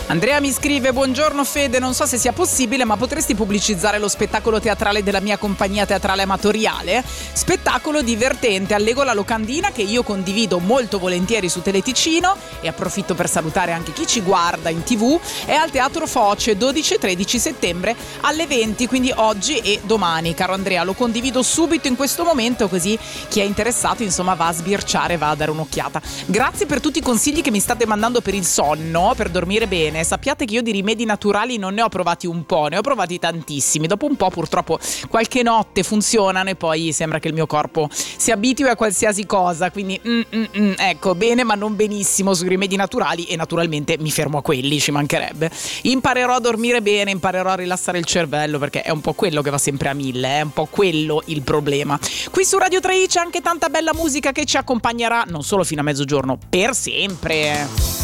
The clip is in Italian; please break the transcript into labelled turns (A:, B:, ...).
A: Andrea mi scrive: buongiorno Fede, non so se sia possibile, ma potresti pubblicizzare lo spettacolo teatrale della mia compagnia teatrale amatoriale? Spettacolo divertente all'Ego La Locandina, che io condivido molto volentieri su Teleticino, e approfitto per salutare anche chi ci guarda in TV. È al Teatro Foce 12 e 13 settembre alle 20, quindi oggi e domani. Caro Andrea, lo condivido subito in questo momento, così chi è interessato insomma va a sbirciare, va a dare un'occhiata. Grazie per tutti i consigli che mi state mandando per il sonno, per dormire bene. Sappiate che io di rimedi naturali non ne ho provati un po', ne ho provati tantissimi. Dopo un po' purtroppo qualche notte funzionano e poi sembra che il mio corpo si abitui a qualsiasi cosa, quindi ecco, bene ma non benissimo sui rimedi naturali, e naturalmente mi fermo a quelli, ci mancherebbe. Imparerò a dormire bene, imparerò a rilassare il cervello, perché è un po' quello che va sempre a 1000, è un po' quello il problema. Qui su Radio 3 c'è anche tanta bella musica che ci accompagnerà non solo fino a mezzogiorno, per sempre.